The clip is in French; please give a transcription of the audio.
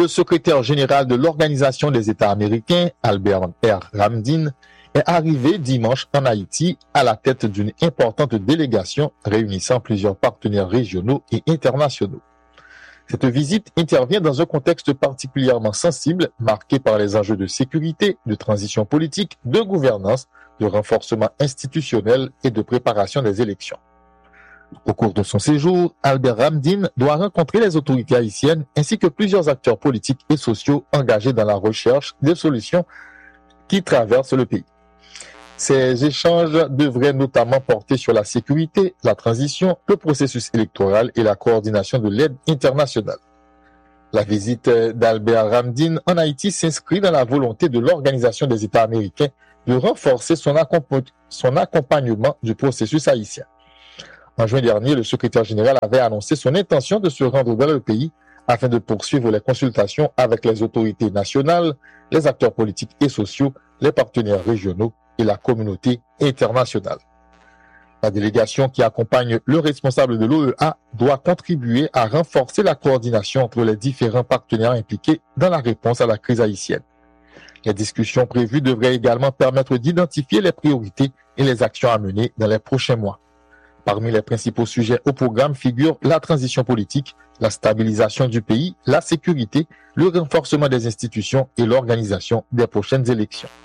Le secrétaire général de l'Organisation des États américains, Albert R. Ramdin, est arrivé dimanche en Haïti à la tête d'une importante délégation réunissant plusieurs partenaires régionaux et internationaux. Cette visite intervient dans un contexte particulièrement sensible, marqué par les enjeux de sécurité, de transition politique, de gouvernance, de renforcement institutionnel et de préparation des élections. Au cours de son séjour, Albert Ramdin doit rencontrer les autorités haïtiennes ainsi que plusieurs acteurs politiques et sociaux engagés dans la recherche des solutions qui traversent le pays. Ces échanges devraient notamment porter sur la sécurité, la transition, le processus électoral et la coordination de l'aide internationale. La visite d'Albert Ramdin en Haïti s'inscrit dans la volonté de l'Organisation des États américains de renforcer son accompagnement du processus haïtien. En juin dernier, le secrétaire général avait annoncé son intention de se rendre dans le pays afin de poursuivre les consultations avec les autorités nationales, les acteurs politiques et sociaux, les partenaires régionaux et la communauté internationale. La délégation qui accompagne le responsable de l'OEA doit contribuer à renforcer la coordination entre les différents partenaires impliqués dans la réponse à la crise haïtienne. Les discussions prévues devraient également permettre d'identifier les priorités et les actions à mener dans les prochains mois. Parmi les principaux sujets au programme figurent la transition politique, la stabilisation du pays, la sécurité, le renforcement des institutions et l'organisation des prochaines élections.